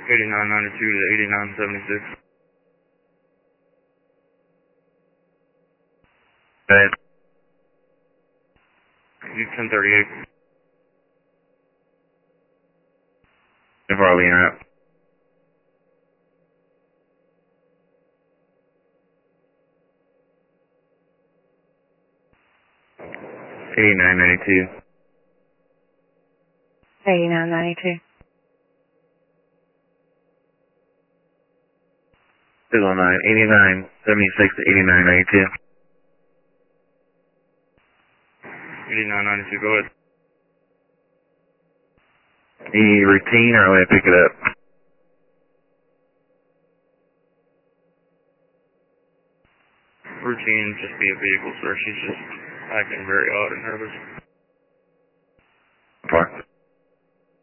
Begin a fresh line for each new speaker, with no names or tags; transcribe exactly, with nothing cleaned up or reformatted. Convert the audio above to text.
eighty-nine ninety-two to eighty-nine seventy-six.
Bad.
ten thirty-eight.
How far are we in route? eighty-nine ninety-two.
eighty-nine ninety-two.
two oh nine, eighty-nine seventy-six to eighty-nine ninety-two.
eighty-nine ninety-two, go ahead.
Any routine or will I pick it up?
Routine, just be a vehicle, sir. She's just acting very odd and nervous.
Far.